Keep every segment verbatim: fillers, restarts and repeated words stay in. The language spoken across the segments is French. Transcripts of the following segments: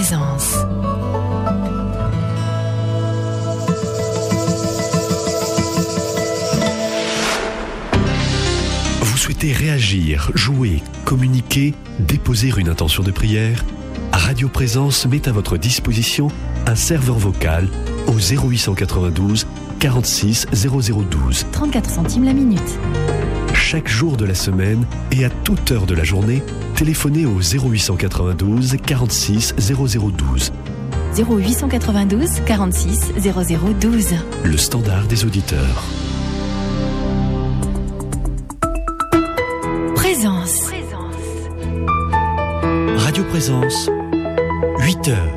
Présence. Vous souhaitez réagir, jouer, communiquer, déposer une intention de prière? Radio Présence met à votre disposition un serveur vocal au zéro huit cent quatre-vingt-douze quarante-six zéro zéro douze. trente-quatre centimes la minute. Chaque jour de la semaine et à toute heure de la journée, téléphonez au zéro huit cent quatre-vingt-douze quarante-six zéro zéro douze. zéro huit cent quatre-vingt-douze quarante-six zéro zéro douze. Le standard des auditeurs. Présence. Radio Présence, huit heures.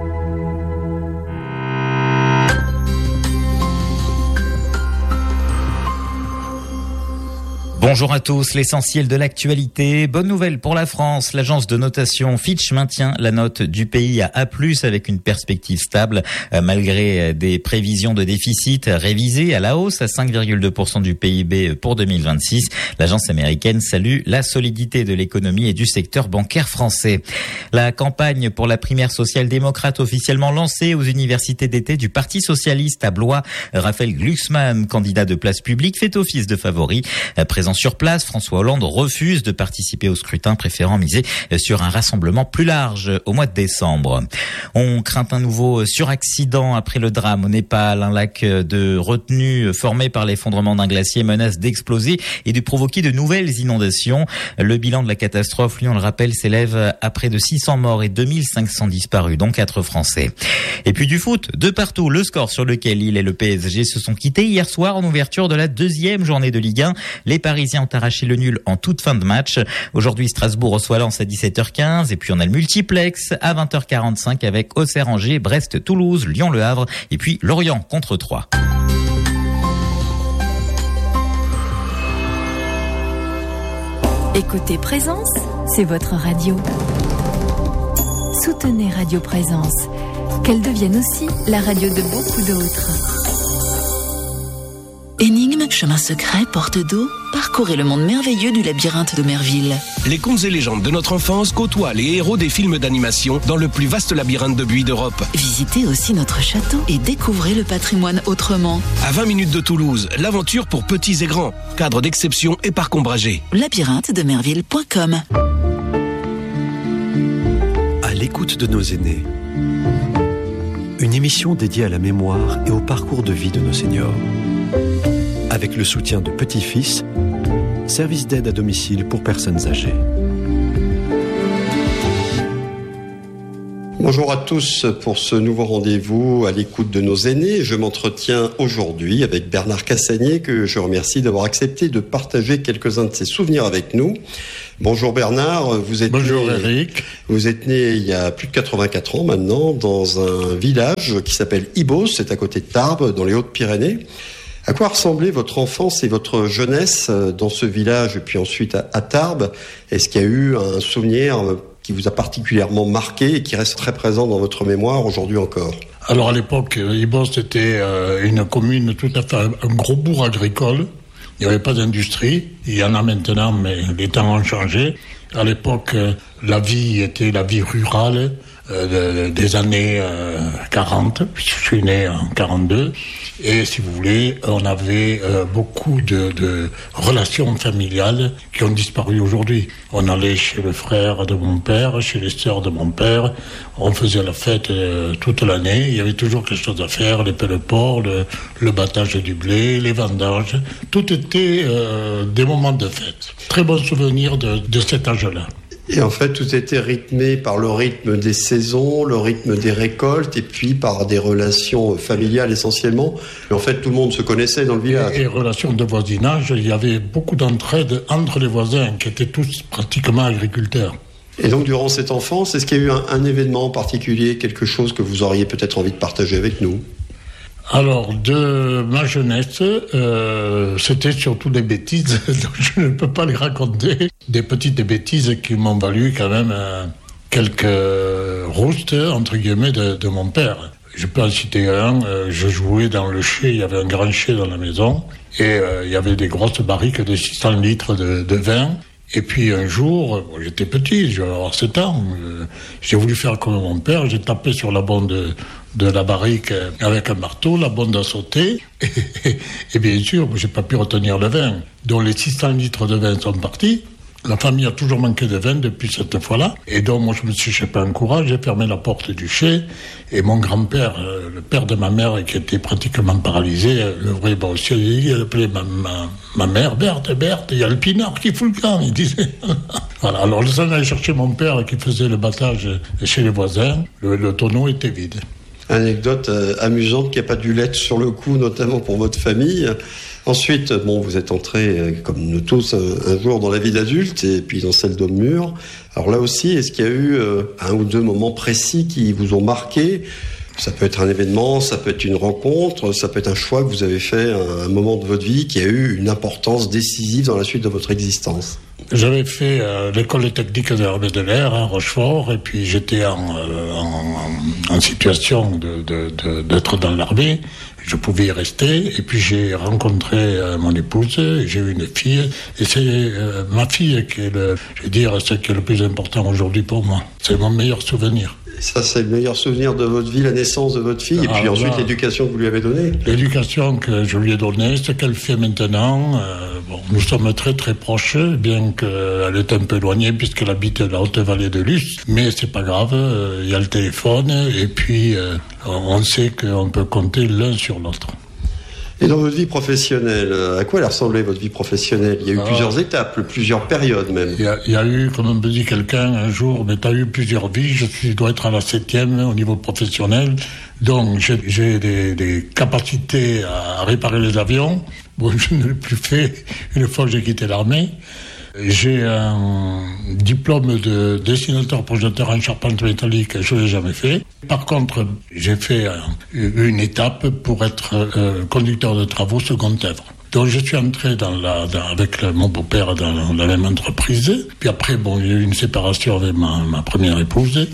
Bonjour à tous, l'essentiel de l'actualité. Bonne nouvelle pour la France, l'agence de notation Fitch maintient la note du pays à A plus, avec une perspective stable malgré des prévisions de déficit révisées à la hausse à cinq virgule deux pour cent du P I B pour deux mille vingt-six. L'agence américaine salue la solidité de l'économie et du secteur bancaire français. La campagne pour la primaire social-démocrate officiellement lancée aux universités d'été du Parti socialiste à Blois. Raphaël Glucksmann, candidat de place publique, fait office de favori. Présent sur place, François Hollande refuse de participer au scrutin, préférant miser sur un rassemblement plus large au mois de décembre. On craint un nouveau suraccident après le drame au Népal. Un lac de retenue formé par l'effondrement d'un glacier menace d'exploser et de provoquer de nouvelles inondations. Le bilan de la catastrophe, lui on le rappelle, s'élève à près de six cents morts et deux mille cinq cents disparus, dont quatre Français. Et puis du foot, de partout, le score sur lequel Lille et le P S G se sont quittés hier soir en ouverture de la deuxième journée de Ligue un. Les Parisiens ont arraché le nul en toute fin de match. Aujourd'hui, Strasbourg reçoit Lens à dix-sept heures quinze. Et puis on a le multiplex à vingt heures quarante-cinq avec Auxerre-Angers, Brest-Toulouse, Lyon-Le Havre et puis Lorient contre Troyes. Écoutez Présence, c'est votre radio. Soutenez Radio Présence, qu'elle devienne aussi la radio de beaucoup d'autres. Énigmes, chemins secrets, portes d'eau, parcourez le monde merveilleux du labyrinthe de Merville. Les contes et légendes de notre enfance côtoient les héros des films d'animation dans le plus vaste labyrinthe de buis d'Europe. Visitez aussi notre château et découvrez le patrimoine autrement. À vingt minutes de Toulouse, l'aventure pour petits et grands. Cadre d'exception et parc ombragé. labyrinthe de merville point com. À l'écoute de nos aînés. Une émission dédiée à la mémoire et au parcours de vie de nos seniors. Avec le soutien de Petit-Fils, service d'aide à domicile pour personnes âgées. Bonjour à tous pour ce nouveau rendez-vous à l'écoute de nos aînés. Je m'entretiens aujourd'hui avec Bernard Cassagnier, que je remercie d'avoir accepté de partager quelques-uns de ses souvenirs avec nous. Bonjour Bernard, vous êtes Bonjour né, Eric. Vous êtes né il y a plus de quatre-vingt-quatre ans maintenant dans un village qui s'appelle Ibos, c'est à côté de Tarbes, dans les Hautes-Pyrénées. À quoi ressemblait votre enfance et votre jeunesse dans ce village et puis ensuite à, à Tarbes? Est-ce qu'il y a eu un souvenir qui vous a particulièrement marqué et qui reste très présent dans votre mémoire aujourd'hui encore? Alors à l'époque, Ibos était euh, une commune tout à fait, un gros bourg agricole. Il n'y avait pas d'industrie. Il y en a maintenant, mais les temps ont changé. À l'époque, euh, la vie était la vie rurale euh, de, des années euh, quarante. Je suis né en quarante-deux. Et si vous voulez, on avait euh, beaucoup de, de relations familiales qui ont disparu aujourd'hui. On allait chez le frère de mon père, chez les sœurs de mon père. On faisait la fête euh, toute l'année. Il y avait toujours quelque chose à faire, les pelle-ports, le, le battage du blé, les vendanges. Tout était euh, des moments de fête. Très bon souvenir de, de cet âge-là. Et en fait, tout était rythmé par le rythme des saisons, le rythme des récoltes, et puis par des relations familiales essentiellement. Et en fait, tout le monde se connaissait dans le village. Et, et relations de voisinage, il y avait beaucoup d'entraide entre les voisins, qui étaient tous pratiquement agriculteurs. Et donc, durant cette enfance, est-ce qu'il y a eu un, un événement en particulier, quelque chose que vous auriez peut-être envie de partager avec nous ? Alors, de ma jeunesse, euh, c'était surtout des bêtises, donc je ne peux pas les raconter. Des petites bêtises qui m'ont valu quand même euh, quelques roustes, entre guillemets, de, de mon père. Je peux en citer un, euh, je jouais dans le chai, il y avait un grand chai dans la maison, et euh, il y avait des grosses barriques de six cents litres de, de vin. Et puis un jour, bon, j'étais petit, je vais avoir sept ans, euh, j'ai voulu faire comme mon père, j'ai tapé sur la bande de, de la barrique avec un marteau, la bande a sauté, et, et, et bien sûr, j'ai pas pu retenir le vin. Donc les six cents litres de vin sont partis. La famille a toujours manqué de vin depuis cette fois-là. Et donc, moi, je me suis échappé en courant, j'ai fermé la porte du chai. Et mon grand-père, euh, le père de ma mère, qui était pratiquement paralysé, euh, le vrai bossier, il appelait ma, ma, ma mère, Berthe, Berthe, il y a le pinard qui fout le camp, il disait. Voilà, alors, le sang allait chercher mon père qui faisait le battage chez les voisins. Le, le tonneau était vide. Anecdote euh, amusante qui n'a pas dû l'être sur le coup, notamment pour votre famille. Ensuite, bon, vous êtes entré, comme nous tous, un, un jour dans la vie d'adulte et puis dans celle d'homme mûr. Alors là aussi, est-ce qu'il y a eu euh, un ou deux moments précis qui vous ont marqué ? Ça peut être un événement, ça peut être une rencontre, ça peut être un choix que vous avez fait, un, un moment de votre vie qui a eu une importance décisive dans la suite de votre existence. J'avais fait euh, l'école technique de l'armée de l'air à Rochefort, et puis j'étais en, euh, en, en situation de, de, de, d'être dans l'armée. Je pouvais y rester, et puis j'ai rencontré euh, mon épouse, j'ai eu une fille, et c'est euh, ma fille qui est le, je veux dire, ce qui est le plus important aujourd'hui pour moi. C'est mon meilleur souvenir. Ça, c'est le meilleur souvenir de votre vie, la naissance de votre fille, et puis ah, ensuite là, l'éducation que vous lui avez donnée. L'éducation que je lui ai donnée, ce qu'elle fait maintenant, euh, bon, nous sommes très très proches, bien qu'elle est un peu éloignée puisqu'elle habite la Haute-Vallée de Luce, mais c'est pas grave, il euh, y a le téléphone, et puis euh, on sait qu'on peut compter l'un sur l'autre. Et dans votre vie professionnelle, à quoi elle a ressemblé votre vie professionnelle ? Il y a eu ah, plusieurs étapes, plusieurs périodes même. Il y a, il y a eu, comme me dit quelqu'un un jour, mais tu as eu plusieurs vies, je suis, dois être à la septième au niveau professionnel, donc j'ai, j'ai des, des capacités à réparer les avions. Bon, je ne l'ai plus fait une fois que j'ai quitté l'armée. J'ai un diplôme de dessinateur projecteur en charpente métallique, je ne l'ai jamais fait. Par contre, j'ai fait une étape pour être euh, conducteur de travaux seconde œuvre. Donc je suis entré dans la, dans, avec le, mon beau-père dans la même entreprise. Puis après, bon, il y a eu une séparation avec ma, ma première épouse.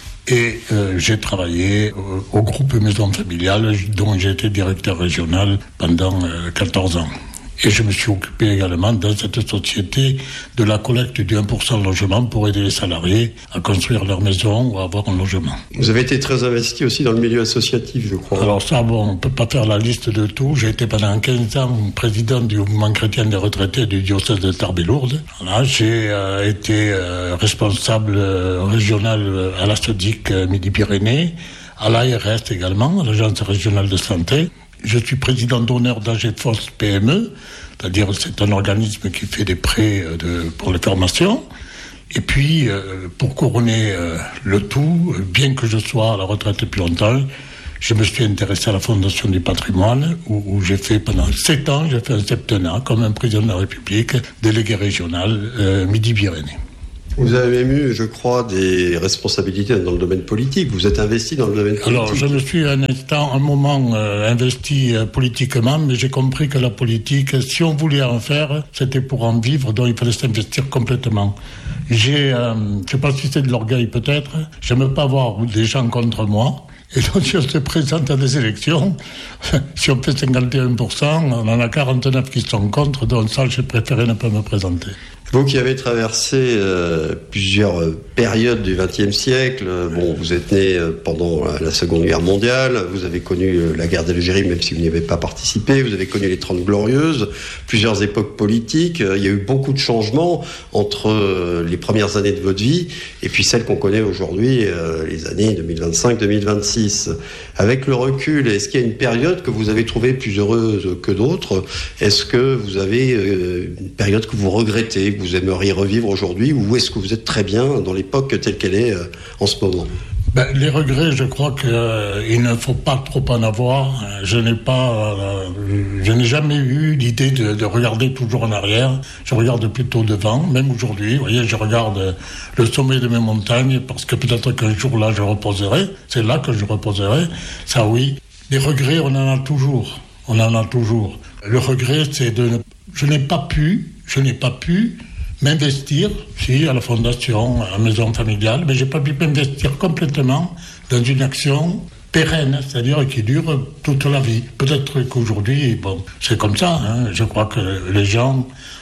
Et euh, j'ai travaillé au, au groupe Maison Familiale, dont j'ai été directeur régional pendant euh, quatorze ans. Et je me suis occupé également dans cette société de la collecte du un pour cent logement pour aider les salariés à construire leur maison ou à avoir un logement. Vous avez été très investi aussi dans le milieu associatif, je crois. Alors ça, bon, on ne peut pas faire la liste de tout. J'ai été pendant quinze ans président du mouvement chrétien des retraités du diocèse de Tarbes et Lourdes. Voilà, j'ai euh, été euh, responsable euh, régional à la S O D I C euh, Midi-Pyrénées, à l'A R S également, à l'Agence régionale de santé. Je suis président d'honneur d'Agefos P M E, c'est-à-dire c'est un organisme qui fait des prêts de, pour les formations. Et puis, euh, pour couronner euh, le tout, bien que je sois à la retraite depuis longtemps, je me suis intéressé à la Fondation du patrimoine, où, où j'ai fait pendant sept ans, j'ai fait un septennat comme un président de la République, délégué régional euh, Midi-Pyrénées. Vous avez même eu, je crois, des responsabilités dans le domaine politique. Vous êtes investi dans le domaine politique. Alors, je me suis un instant, un moment euh, investi euh, politiquement, mais j'ai compris que la politique, si on voulait en faire, c'était pour en vivre, donc il fallait s'investir complètement. J'ai, euh, je ne sais pas si c'est de l'orgueil peut-être, j'aime pas avoir des gens contre moi. Et donc, si on se présente à des élections, si on fait cinquante et un pour cent, on en a quarante-neuf qui sont contre, donc ça, j'ai préféré ne pas me présenter. Vous qui avez traversé euh, plusieurs euh, périodes du vingtième siècle, euh, bon, vous êtes né euh, pendant la, la Seconde Guerre mondiale, vous avez connu euh, la guerre d'Algérie, même si vous n'y avez pas participé, vous avez connu les Trente Glorieuses, plusieurs époques politiques, euh, il y a eu beaucoup de changements entre euh, les premières années de votre vie et puis celles qu'on connaît aujourd'hui, euh, les années deux mille vingt-cinq deux mille vingt-six. Avec le recul, est-ce qu'il y a une période que vous avez trouvée plus heureuse que d'autres ? Est-ce que vous avez euh, une période que vous regrettez, que vous aimeriez revivre aujourd'hui, ou est-ce que vous êtes très bien dans l'époque telle qu'elle est euh, en ce moment ? Ben, les regrets, je crois qu'il euh, ne faut pas trop en avoir. Je n'ai pas, euh, je n'ai jamais eu l'idée de, de regarder toujours en arrière. Je regarde plutôt devant, même aujourd'hui. Vous voyez, je regarde le sommet de mes montagnes parce que peut-être qu'un jour là, je reposerai. C'est là que je reposerai. Ça, oui. Les regrets, on en a toujours. On en a toujours. Le regret, c'est de ne... Je n'ai pas pu, je n'ai pas pu m'investir, si, à la fondation, à la maison familiale, mais j'ai pas pu m'investir complètement dans une action pérenne, c'est-à-dire qui dure toute la vie. Peut-être qu'aujourd'hui, bon, c'est comme ça, hein, je crois que les gens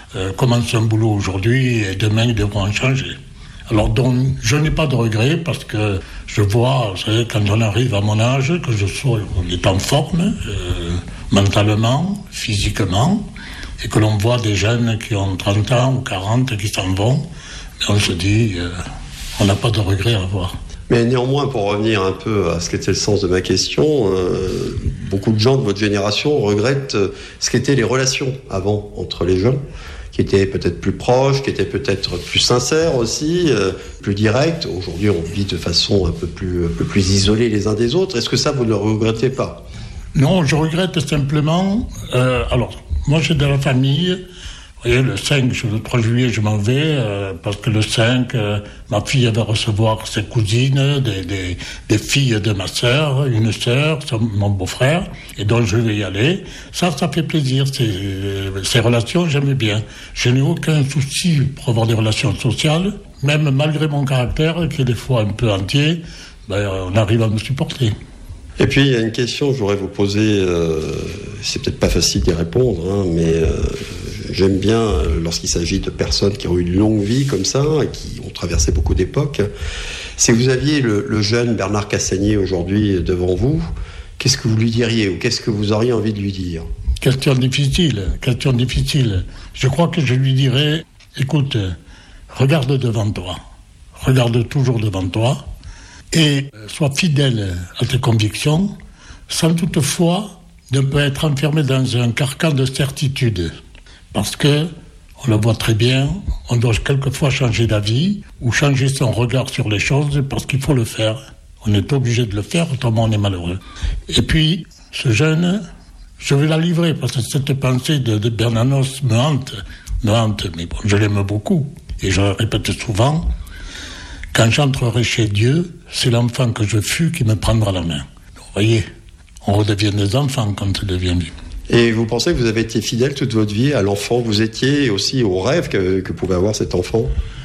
euh, commencent un boulot aujourd'hui et demain ils devront en changer. Alors donc, je n'ai pas de regrets parce que je vois, vous savez, quand on arrive à mon âge, que je sois, on est en forme, euh, mentalement, physiquement, et que l'on voit des jeunes qui ont trente ans ou quarante qui s'en vont, et on se dit, euh, on n'a pas de regrets à avoir. Mais néanmoins, pour revenir un peu à ce qu'était le sens de ma question, euh, beaucoup de gens de votre génération regrettent ce qu'étaient les relations avant entre les jeunes, qui étaient peut-être plus proches, qui étaient peut-être plus sincères aussi, euh, plus directes. Aujourd'hui, on vit de façon un peu plus, un peu plus isolée les uns des autres. Est-ce que ça, vous ne le regrettez pas ? Non, je regrette simplement... Euh, alors, moi, j'ai de la famille... Vous voyez, le cinq, le trois juillet, je m'en vais, euh, parce que le cinq, euh, ma fille va recevoir ses cousines, des, des, des filles de ma sœur, une sœur, mon beau-frère, et donc je vais y aller. Ça, ça fait plaisir, ces, ces relations, j'aime bien. Je n'ai aucun souci pour avoir des relations sociales, même malgré mon caractère, qui est des fois un peu entier, ben, on arrive à me supporter. Et puis, il y a une question que je voudrais vous poser, euh, c'est peut-être pas facile d'y répondre, hein, mais euh, j'aime bien, euh, lorsqu'il s'agit de personnes qui ont eu une longue vie comme ça, et qui ont traversé beaucoup d'époques, si vous aviez le, le jeune Bernard Cassagnier aujourd'hui devant vous, qu'est-ce que vous lui diriez, ou qu'est-ce que vous auriez envie de lui dire ? Question difficile, question difficile. Je crois que je lui dirais, écoute, regarde devant toi, regarde toujours devant toi, et sois fidèle à tes convictions, sans toutefois ne pas être enfermé dans un carcan de certitude. Parce que, on le voit très bien, on doit quelquefois changer d'avis ou changer son regard sur les choses parce qu'il faut le faire. On est obligé de le faire, autrement on est malheureux. Et puis, ce jeune, je vais la livrer parce que cette pensée de, de Bernanos me hante, me hante, mais bon, je l'aime beaucoup. Et je le répète souvent, quand j'entrerai chez Dieu, c'est l'enfant que je fus qui me prendra la main. Vous voyez, on redevient des enfants quand on devient vieux. Et vous pensez que vous avez été fidèle toute votre vie à l'enfant que vous étiez et aussi au rêve que, que pouvait avoir cet enfant ?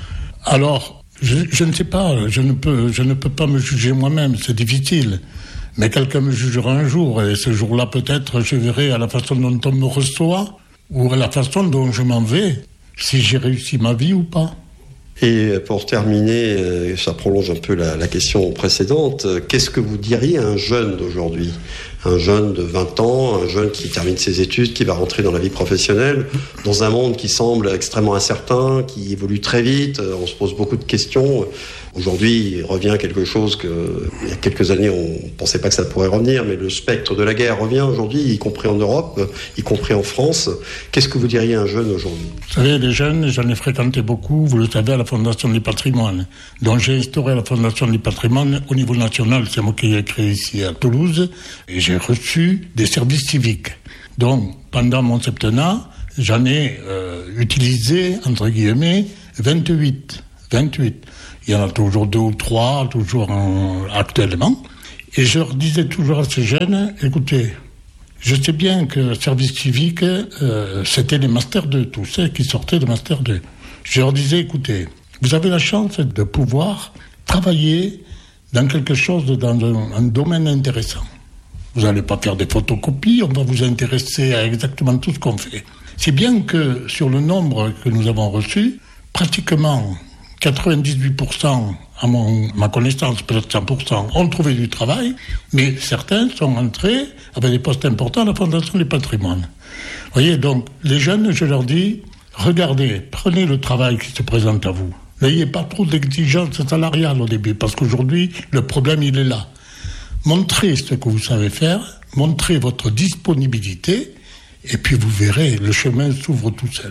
Alors, je, je ne sais pas, je ne peux, je ne peux pas me juger moi-même, c'est difficile. Mais quelqu'un me jugera un jour, et ce jour-là, peut-être, je verrai à la façon dont on me reçoit, ou à la façon dont je m'en vais, si j'ai réussi ma vie ou pas. Et pour terminer, ça prolonge un peu la, la question précédente, qu'est-ce que vous diriez à un jeune d'aujourd'hui ? Un jeune de vingt ans, un jeune qui termine ses études, qui va rentrer dans la vie professionnelle, dans un monde qui semble extrêmement incertain, qui évolue très vite, on se pose beaucoup de questions. Aujourd'hui, il revient quelque chose que, il y a quelques années, on ne pensait pas que ça pourrait revenir, mais le spectre de la guerre revient aujourd'hui, y compris en Europe, y compris en France. Qu'est-ce que vous diriez à un jeune aujourd'hui ? Vous savez, les jeunes, j'en ai fréquenté beaucoup, vous le savez, à la Fondation du patrimoine. Donc j'ai instauré la Fondation du patrimoine au niveau national, c'est moi qui l'ai créé ici à Toulouse, et j'ai reçu des services civiques. Donc, pendant mon septennat, j'en ai euh, utilisé, entre guillemets, vingt-huit. vingt-huit. Il y en a toujours deux ou trois, toujours en, actuellement. Et je leur disais toujours à ces jeunes, écoutez, je sais bien que service civique, euh, c'était les Master deux, tous ceux qui sortaient de Master deux. Je leur disais, écoutez, vous avez la chance de pouvoir travailler dans quelque chose, dans un, un domaine intéressant. Vous n'allez pas faire des photocopies, on va vous intéresser à exactement tout ce qu'on fait. C'est bien que sur le nombre que nous avons reçu, pratiquement quatre-vingt-dix-huit pour cent, à mon, ma connaissance, peut-être cent pour cent, ont trouvé du travail, mais certains sont entrés avec des postes importants à la Fondation du patrimoine. Vous voyez, donc, les jeunes, je leur dis, regardez, prenez le travail qui se présente à vous. N'ayez pas trop d'exigences salariales au début, parce qu'aujourd'hui, le problème, il est là. Montrez ce que vous savez faire, montrez votre disponibilité, et puis vous verrez, le chemin s'ouvre tout seul.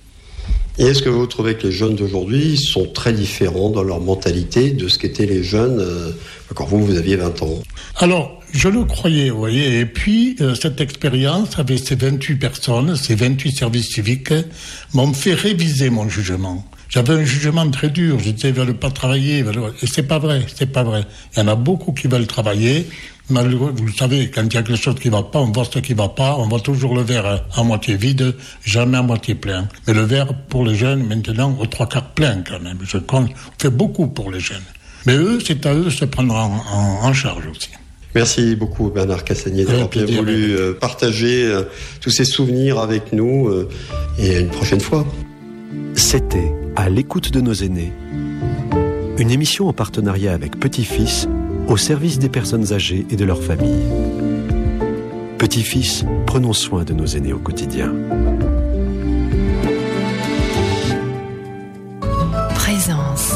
Et est-ce que vous trouvez que les jeunes d'aujourd'hui sont très différents dans leur mentalité de ce qu'étaient les jeunes euh, quand vous, vous aviez vingt ans ? Alors, je le croyais, vous voyez, et puis euh, cette expérience avec ces vingt-huit personnes, ces vingt-huit services civiques, m'ont fait réviser mon jugement. J'avais un jugement très dur, je disais, ils ne veulent pas travailler, ils veulent... et c'est pas vrai, c'est pas vrai. Il y en a beaucoup qui veulent travailler, malgré, vous le savez, quand il y a quelque chose qui ne va pas, on voit ce qui ne va pas, on voit toujours le verre à moitié vide, jamais à moitié plein. Mais le verre, pour les jeunes, maintenant, aux trois quarts plein quand même. Je compte, on fait beaucoup pour les jeunes. Mais eux, c'est à eux de se prendre en, en, en charge aussi. Merci beaucoup Bernard Cassagnier d'avoir bien voulu euh, partager euh, tous ces souvenirs avec nous euh, et à une prochaine fois. C'était À l'écoute de nos aînés, une émission en partenariat avec Petit-Fils au service des personnes âgées et de leurs familles. Petit-Fils, prenons soin de nos aînés au quotidien. Présence.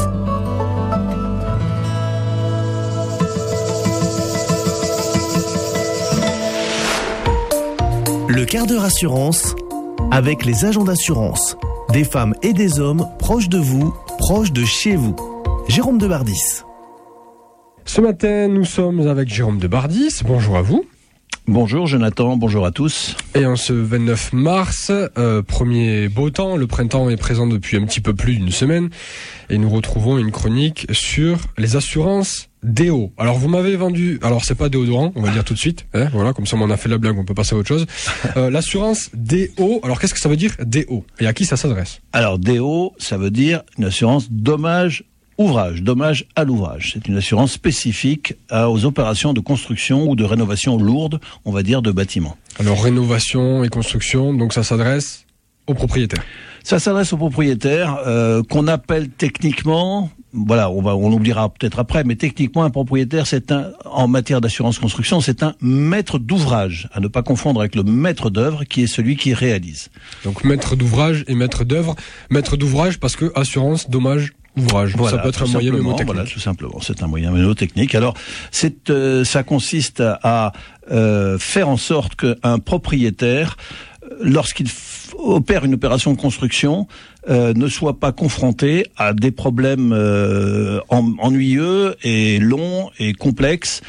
Le quart d'heure assurance avec les agents d'assurance. Des femmes et des hommes proches de vous, proches de chez vous. Jérôme de Bardis. Ce matin, nous sommes avec Jérôme de Bardis. Bonjour à vous. Bonjour Jonathan, bonjour à tous. Et en ce vingt-neuf mars, euh, premier beau temps, le printemps est présent depuis un petit peu plus d'une semaine et nous retrouvons une chronique sur les assurances déo. Alors vous m'avez vendu, alors c'est pas déodorant, on va dire tout de suite, hein, voilà, comme ça on a fait la blague, on peut passer à autre chose. Euh, l'assurance déo, alors qu'est-ce que ça veut dire déo et à qui ça s'adresse? Alors déo, ça veut dire une assurance dommage ouvrage, dommage à l'ouvrage. C'est une assurance spécifique aux opérations de construction ou de rénovation lourde, on va dire, de bâtiments. Alors rénovation et construction, donc ça s'adresse aux propriétaires. Ça s'adresse aux propriétaires euh, qu'on appelle techniquement, voilà, on va, on l'oubliera peut-être après, mais techniquement un propriétaire, c'est un, en matière d'assurance construction, c'est un maître d'ouvrage, à ne pas confondre avec le maître d'œuvre qui est celui qui réalise. Donc maître d'ouvrage et maître d'œuvre, maître d'ouvrage parce que assurance dommage ouvrage. Voilà, ça peut être un moyen mnémotechnique. Voilà, tout simplement, c'est un moyen mnémotechnique. Alors, c'est, euh, ça consiste à euh, faire en sorte qu'un propriétaire, lorsqu'il f- opère une opération de construction, euh, ne soit pas confronté à des problèmes euh, en, ennuyeux et longs et complexes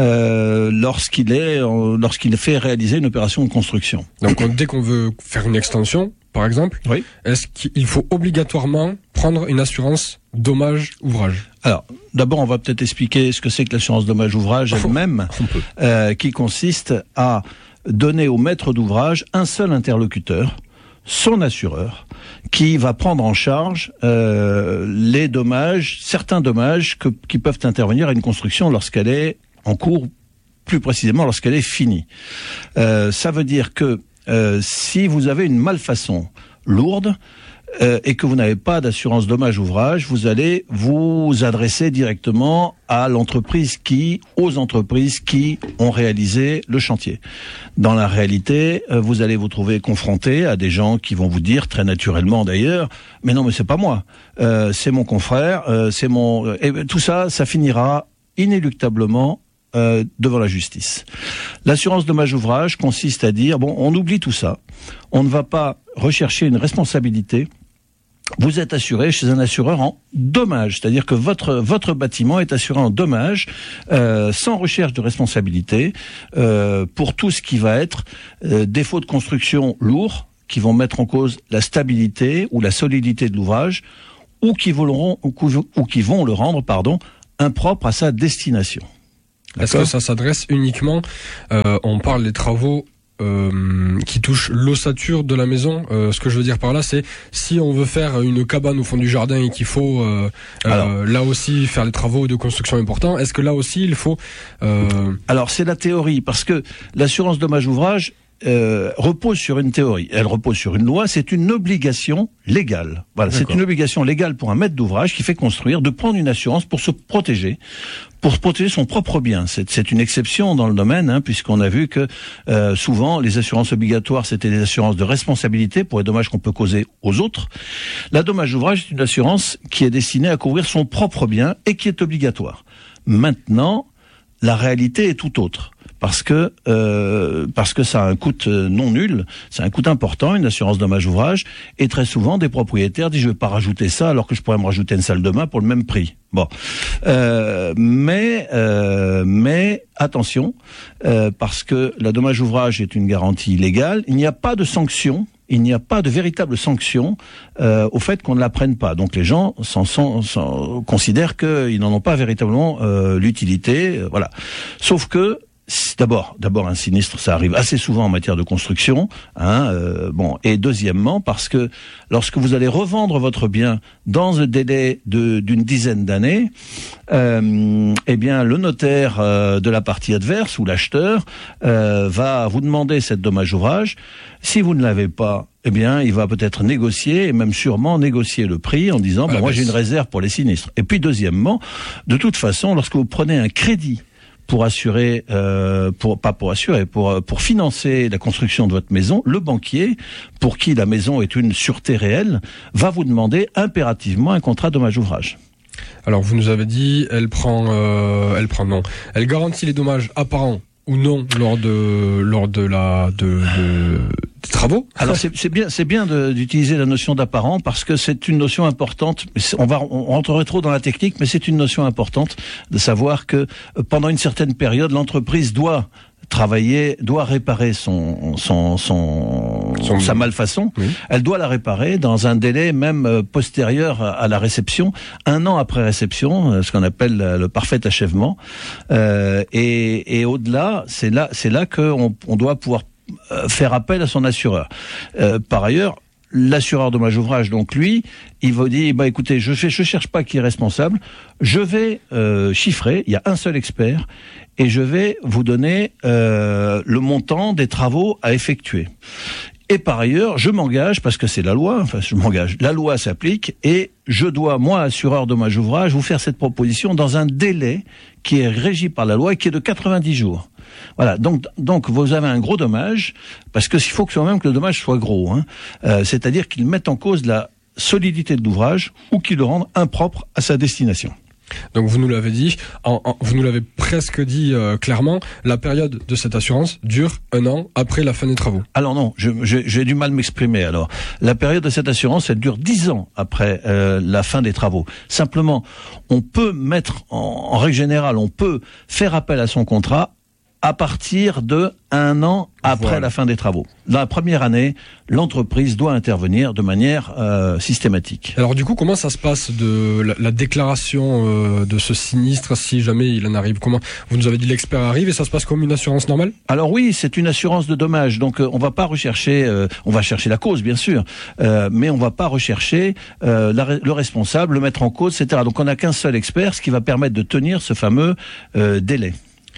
euh, lorsqu'il est, euh, lorsqu'il fait réaliser une opération de construction. Donc, dès qu'on veut faire une extension, par exemple, oui. Est-ce qu'il faut obligatoirement prendre une assurance dommage ouvrage? Alors, d'abord, on va peut-être expliquer ce que c'est que l'assurance dommage ouvrage elle-même, euh, qui consiste à donner au maître d'ouvrage un seul interlocuteur, son assureur, qui va prendre en charge euh, les dommages, certains dommages que, qui peuvent intervenir à une construction lorsqu'elle est en cours, plus précisément lorsqu'elle est finie. Euh, ça veut dire que Euh, si vous avez une malfaçon lourde euh, et que vous n'avez pas d'assurance dommage ouvrage, vous allez vous adresser directement à l'entreprise qui, aux entreprises qui ont réalisé le chantier. Dans la réalité, euh, vous allez vous trouver confronté à des gens qui vont vous dire, très naturellement d'ailleurs, mais non, mais c'est pas moi, euh, c'est mon confrère, euh, c'est mon, et tout ça, ça finira inéluctablement Euh, devant la justice. L'assurance dommage ouvrage consiste à dire, bon, on oublie tout ça, on ne va pas rechercher une responsabilité, vous êtes assuré chez un assureur en dommage, c'est-à-dire que votre votre bâtiment est assuré en dommage, euh, sans recherche de responsabilité, euh, pour tout ce qui va être euh, défaut de construction lourd, qui vont mettre en cause la stabilité ou la solidité de l'ouvrage, ou qui vont, ou qui vont le rendre, pardon, impropre à sa destination. Est-ce que ça s'adresse uniquement, euh, on parle des travaux euh, qui touchent l'ossature de la maison, euh, ce que je veux dire par là, c'est si on veut faire une cabane au fond du jardin et qu'il faut euh, Alors, euh, là aussi faire des travaux de construction importants, est-ce que là aussi il faut... Euh... Alors c'est la théorie, parce que l'assurance dommage ouvrage Euh, repose sur une théorie, elle repose sur une loi, c'est une obligation légale. Voilà, c'est une obligation légale pour un maître d'ouvrage qui fait construire de prendre une assurance pour se protéger, pour protéger son propre bien. C'est, c'est une exception dans le domaine, hein, puisqu'on a vu que euh, souvent les assurances obligatoires c'était des assurances de responsabilité pour les dommages qu'on peut causer aux autres. La dommage d'ouvrage est une assurance qui est destinée à couvrir son propre bien et qui est obligatoire. Maintenant, la réalité est tout autre. Parce que euh, parce que ça a un coût non nul, c'est un coût important, une assurance dommage ouvrage, et très souvent des propriétaires disent je vais pas rajouter ça alors que je pourrais me rajouter une salle de bain pour le même prix. Bon, euh, mais euh, mais attention, euh, parce que la dommage ouvrage est une garantie légale, il n'y a pas de sanction. Il n'y a pas de véritable sanction euh, au fait qu'on ne la prenne pas. Donc les gens s'en, s'en, s'en considèrent qu'ils n'en ont pas véritablement euh, l'utilité. Euh, voilà. Sauf que D'abord, d'abord un sinistre, ça arrive assez souvent en matière de construction, hein, euh, bon. Et deuxièmement, parce que lorsque vous allez revendre votre bien dans un délai de, d'une dizaine d'années, euh, eh bien, le notaire euh, de la partie adverse ou l'acheteur euh, va vous demander cette dommage ouvrage. Si vous ne l'avez pas, eh bien, il va peut-être négocier et même sûrement négocier le prix en disant, ben, moi, j'ai une réserve pour les sinistres. Et puis, deuxièmement, de toute façon, lorsque vous prenez un crédit pour assurer, euh, pour pas pour assurer, pour pour financer la construction de votre maison, le banquier, pour qui la maison est une sûreté réelle, va vous demander impérativement un contrat dommage ouvrage. Alors vous nous avez dit, elle prend, euh, elle prend non, elle garantit les dommages apparents ou non lors de lors de la de, de des travaux. Alors c'est, c'est bien, c'est bien de, d'utiliser la notion d'apparent parce que c'est une notion importante. On va, on rentrerait trop dans la technique, mais c'est une notion importante de savoir que pendant une certaine période, l'entreprise doit travailler, doit réparer son, son, son, son sa malfaçon. Oui. Elle doit la réparer dans un délai même postérieur à la réception, un an après réception, ce qu'on appelle le parfait achèvement. Euh, et, et au-delà, c'est là, c'est là qu'on on doit pouvoir faire appel à son assureur. Euh, par ailleurs, l'assureur dommage ouvrage, donc lui, il va dire, bah écoutez, je je cherche pas qui est responsable, je vais euh, chiffrer, il y a un seul expert, et je vais vous donner euh, le montant des travaux à effectuer. Et par ailleurs, je m'engage, parce que c'est la loi, enfin je m'engage, la loi s'applique, et je dois, moi, assureur dommage ouvrage, vous faire cette proposition dans un délai qui est régi par la loi et qui est de quatre-vingt-dix jours. Voilà, donc donc vous avez un gros dommage, parce que il faut quand même que le dommage soit gros, hein. Euh, c'est-à-dire qu'il mette en cause la solidité de l'ouvrage ou qu'il le rende impropre à sa destination. Donc vous nous l'avez dit, en, en, vous nous l'avez presque dit euh, clairement, la période de cette assurance dure un an après la fin des travaux. Alors non, je, je, j'ai du mal à m'exprimer. Alors la période de cette assurance, elle dure dix ans après euh, la fin des travaux. Simplement, on peut mettre en, en règle générale, on peut faire appel à son contrat à partir de un an après voilà. la fin des travaux. Dans la première année, l'entreprise doit intervenir de manière euh, systématique. Alors du coup, comment ça se passe de la, la déclaration euh, de ce sinistre si jamais il en arrive? Comment? Vous nous avez dit l'expert arrive et ça se passe comme une assurance normale? Alors oui, c'est une assurance de dommages. Donc euh, on va pas rechercher, euh, on va chercher la cause bien sûr, euh, mais on va pas rechercher euh, la, le responsable, le mettre en cause, et cetera. Donc on n'a qu'un seul expert, ce qui va permettre de tenir ce fameux euh, délai.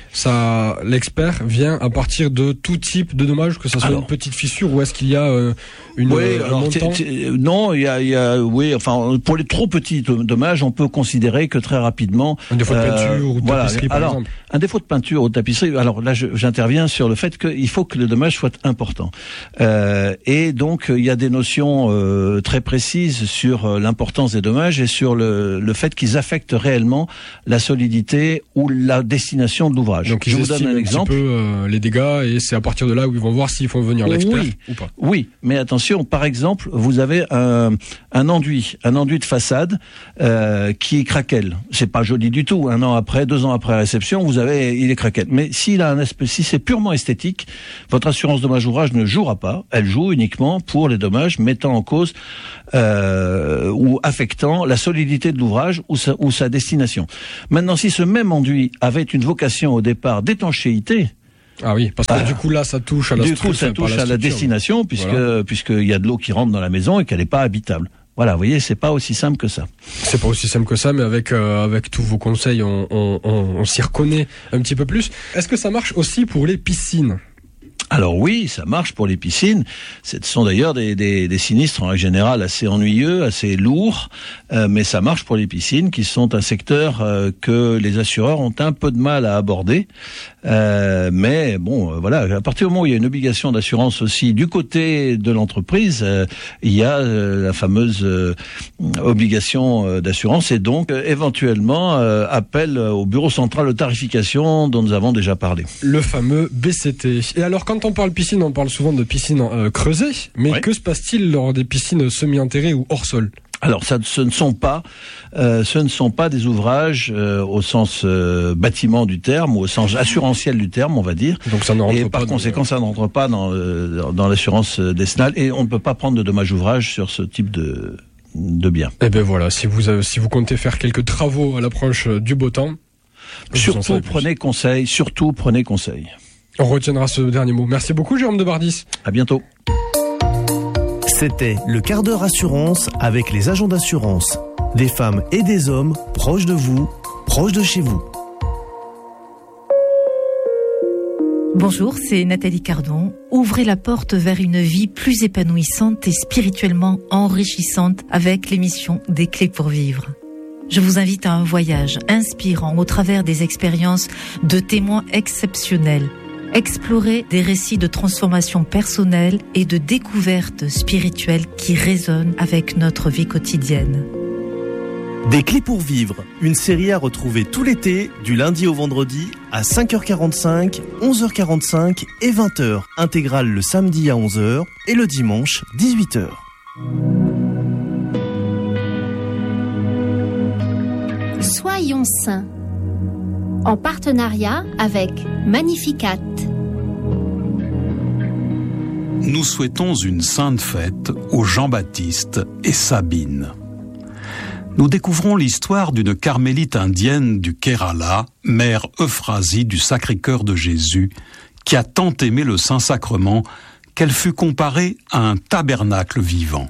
Ça, l'expert vient à partir de tout type de dommage, que ça soit alors, une petite fissure ou est-ce qu'il y a euh, une oui, euh, alors, un montant t'es, t'es, non, il y a, il y a, oui, enfin pour les trop petits dommages, on peut considérer que très rapidement un défaut de peinture euh, ou de voilà, tapisserie par alors, exemple. Un défaut de peinture ou de tapisserie. Alors là, je, j'interviens sur le fait qu'il faut que le dommage soit important. Euh, et donc il y a des notions euh, très précises sur euh, l'importance des dommages et sur le, le fait qu'ils affectent réellement la solidité ou la destination de l'ouvrage. Donc ils je vous donne un, un exemple. petit peu euh, les dégâts et c'est à partir de là où ils vont voir s'il faut venir l'expert oui, ou pas. Oui, mais attention, par exemple, vous avez un, un enduit, un enduit de façade euh, qui craquelle. C'est pas joli du tout. Un an après, deux ans après réception, vous avez, il est craquelle. Mais s'il a un aspect, si c'est purement esthétique, votre assurance dommage ouvrage ne jouera pas. Elle joue uniquement pour les dommages mettant en cause euh, ou affectant la solidité de l'ouvrage ou sa, ou sa destination. Maintenant, si ce même enduit avait une vocation au départ d'étanchéité. Ah oui, parce que ah, du coup là ça touche à la du coup ça touche la à la destination puisque voilà. puisqu'il y a de l'eau qui rentre dans la maison et qu'elle n'est pas habitable. Voilà, vous voyez, c'est pas aussi simple que ça. C'est pas aussi simple que ça, mais avec euh, avec tous vos conseils, on, on, on, on s'y reconnaît un petit peu plus. Est-ce que ça marche aussi pour les piscines ? Alors oui, ça marche pour les piscines. Ce sont d'ailleurs des, des, des sinistres en règle générale assez ennuyeux, assez lourds, euh, mais ça marche pour les piscines qui sont un secteur euh, que les assureurs ont un peu de mal à aborder. Euh, mais bon, euh, voilà, à partir du moment où il y a une obligation d'assurance aussi du côté de l'entreprise, euh, il y a euh, la fameuse euh, obligation euh, d'assurance et donc euh, éventuellement euh, appel au bureau central de tarification dont nous avons déjà parlé. Le fameux B C T. Et alors quand on parle piscine, on parle souvent de piscine euh, creusée, mais oui. Que se passe-t-il lors des piscines semi-enterrées ou hors sol ? Alors, ça, ce ne sont pas, euh, ce ne sont pas des ouvrages euh, au sens euh, bâtiment du terme ou au sens assurantiel du terme, on va dire. Donc ça ne rentre et pas. Par conséquent, ça ne rentre pas dans euh, dans l'assurance décennale et on ne peut pas prendre de dommages ouvrages sur ce type de de bien. Eh ben voilà, si vous avez, si vous comptez faire quelques travaux à l'approche du beau temps. Surtout prenez conseil, surtout prenez conseil. On retiendra ce dernier mot. Merci beaucoup Jérôme Debardis. À bientôt. C'était le quart d'heure assurance avec les agents d'assurance. Des femmes et des hommes proches de vous, proches de chez vous. Bonjour, c'est Nathalie Cardon. Ouvrez la porte vers une vie plus épanouissante et spirituellement enrichissante avec l'émission Des clés pour vivre. Je vous invite à un voyage inspirant au travers des expériences de témoins exceptionnels. Explorer des récits de transformation personnelle et de découverte spirituelle qui résonnent avec notre vie quotidienne. Des clés pour vivre, une série à retrouver tout l'été, du lundi au vendredi, à cinq heures quarante-cinq, onze heures quarante-cinq et vingt heures. Intégrale le samedi à onze heures et le dimanche dix-huit heures. Soyons saints. En partenariat avec Magnificat. Nous souhaitons une sainte fête aux Jean-Baptiste et Sabine. Nous découvrons l'histoire d'une carmélite indienne du Kerala, mère Euphrasie du Sacré-Cœur de Jésus, qui a tant aimé le Saint-Sacrement qu'elle fut comparée à un tabernacle vivant.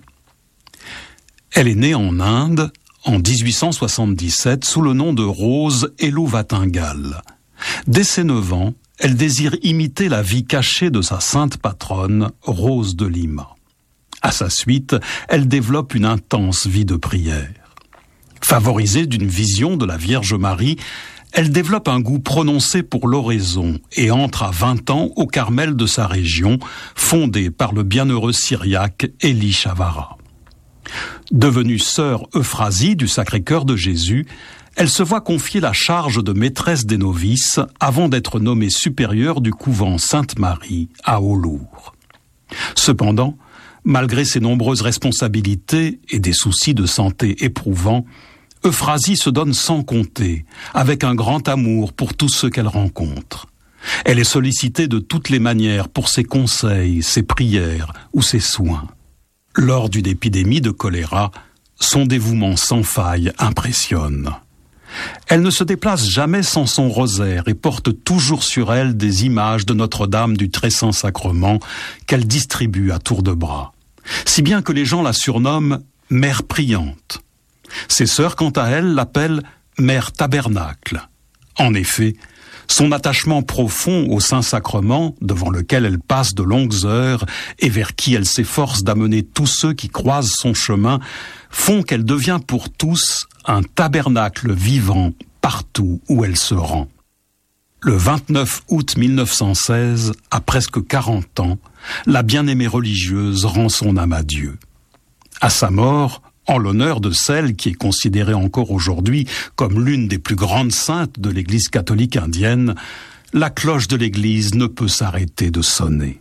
Elle est née en Inde en dix-huit cent soixante-dix-sept sous le nom de Rose Eluvatingal. Dès ses neuf ans, elle désire imiter la vie cachée de sa sainte patronne, Rose de Lima. À sa suite, elle développe une intense vie de prière. Favorisée d'une vision de la Vierge Marie, elle développe un goût prononcé pour l'oraison et entre à vingt ans au Carmel de sa région, fondé par le bienheureux syriaque Élie Chavara. Devenue sœur Euphrasie du Sacré-Cœur de Jésus, elle se voit confier la charge de maîtresse des novices avant d'être nommée supérieure du couvent Sainte-Marie à Olour. Cependant, malgré ses nombreuses responsabilités et des soucis de santé éprouvants, Euphrasie se donne sans compter, avec un grand amour pour tous ceux qu'elle rencontre. Elle est sollicitée de toutes les manières pour ses conseils, ses prières ou ses soins. Lors d'une épidémie de choléra, son dévouement sans faille impressionne. Elle ne se déplace jamais sans son rosaire et porte toujours sur elle des images de Notre-Dame du Très-Saint-Sacrement qu'elle distribue à tour de bras. Si bien que les gens la surnomment « Mère priante ». Ses sœurs, quant à elle, l'appellent « Mère tabernacle ». En effet, son attachement profond au Saint-Sacrement, devant lequel elle passe de longues heures et vers qui elle s'efforce d'amener tous ceux qui croisent son chemin, font qu'elle devient pour tous un tabernacle vivant partout où elle se rend. Le vingt-neuf août mille neuf cent seize, à presque quarante ans, la bien-aimée religieuse rend son âme à Dieu. À sa mort, en l'honneur de celle qui est considérée encore aujourd'hui comme l'une des plus grandes saintes de l'Église catholique indienne, la cloche de l'Église ne peut s'arrêter de sonner.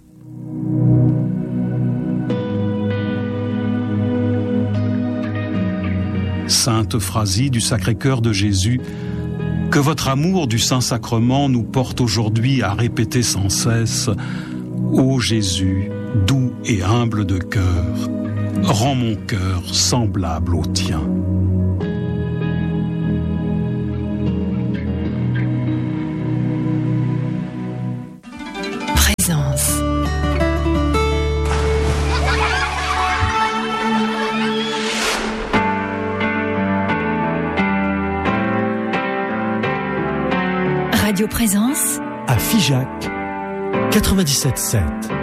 Sainte Euphrasie du Sacré-Cœur de Jésus, que votre amour du Saint-Sacrement nous porte aujourd'hui à répéter sans cesse « Ô Jésus, doux et humble de cœur, rends mon cœur semblable au tien. » Présence. Radio Présence à Figeac quatre-vingt-dix-sept sept.